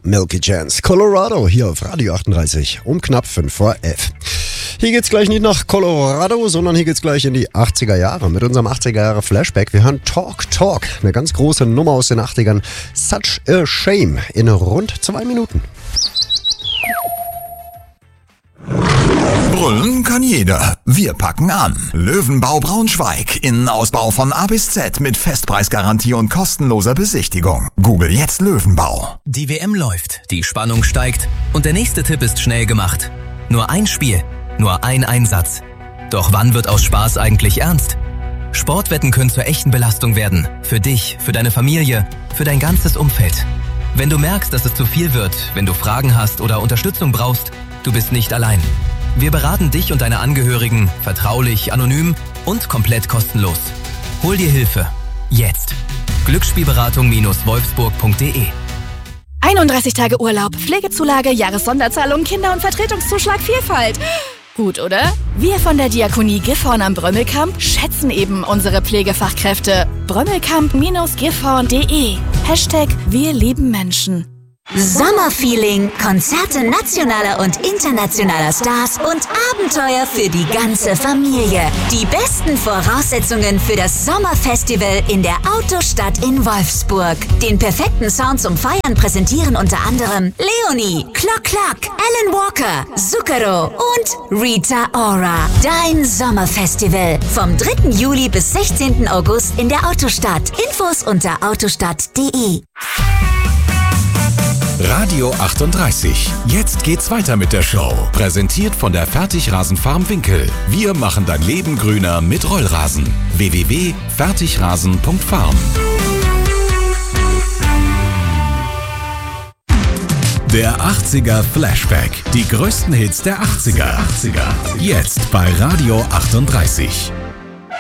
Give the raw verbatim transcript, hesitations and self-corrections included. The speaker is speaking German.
Milky Chance. Colorado hier auf Radio achtunddreißig um knapp fünf vor elf. Hier geht's gleich nicht nach Colorado, sondern hier geht's gleich in die achtziger Jahre mit unserem achtziger Jahre Flashback. Wir hören Talk Talk, eine ganz große Nummer aus den achtzigern. Such a Shame in rund zwei Minuten. Brüllen kann jeder. Wir packen an. Löwenbau Braunschweig. Innenausbau von A bis Z mit Festpreisgarantie und kostenloser Besichtigung. Google jetzt Löwenbau. Die W M läuft, die Spannung steigt und der nächste Tipp ist schnell gemacht. Nur ein Spiel, nur ein Einsatz. Doch wann wird aus Spaß eigentlich ernst? Sportwetten können zur echten Belastung werden. Für dich, für deine Familie, für dein ganzes Umfeld. Wenn du merkst, dass es zu viel wird, wenn du Fragen hast oder Unterstützung brauchst, du bist nicht allein. Wir beraten dich und deine Angehörigen vertraulich, anonym und komplett kostenlos. Hol dir Hilfe. Jetzt. Glücksspielberatung Wolfsburg punkt de. einunddreißig Tage Urlaub, Pflegezulage, Jahressonderzahlung, Kinder- und Vertretungszuschlag, Vielfalt. Gut, oder? Wir von der Diakonie Gifhorn am Brömmelkamp schätzen eben unsere Pflegefachkräfte. brömmelkamp Gifhorn punkt de. Hashtag Wir lieben Menschen. Sommerfeeling, Konzerte nationaler und internationaler Stars und Abenteuer für die ganze Familie. Die besten Voraussetzungen für das Sommerfestival in der Autostadt in Wolfsburg. Den perfekten Sound zum Feiern präsentieren unter anderem Leonie, Clock Clock, Alan Walker, Zucchero und Rita Ora. Dein Sommerfestival vom dritten Juli bis sechzehnten August in der Autostadt. Infos unter autostadt punkt de. Radio achtunddreißig. Jetzt geht's weiter mit der Show. Präsentiert von der Fertigrasenfarm Winkel. Wir machen dein Leben grüner mit Rollrasen. w w w punkt fertigrasen punkt farm. Der achtziger Flashback. Die größten Hits der achtziger. Jetzt bei Radio achtunddreißig.